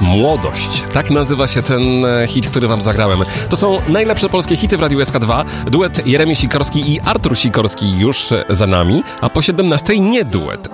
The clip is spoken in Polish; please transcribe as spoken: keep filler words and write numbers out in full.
Młodość. Tak nazywa się ten hit, który wam zagrałem. To są najlepsze polskie hity w Radiu S K dwa. Duet Jeremi Sikorski i Artur Sikorski już za nami, a po siedemnastej nie duet.